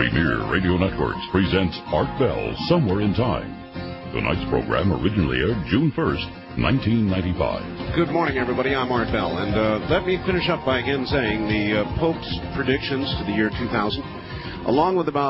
Premier Radio Networks presents Art Bell, Somewhere in Time. Tonight's program originally aired June 1st, 1995. Good morning, everybody. I'm Art Bell, and let me finish up by again saying the Pope's predictions to the year 2000, along with about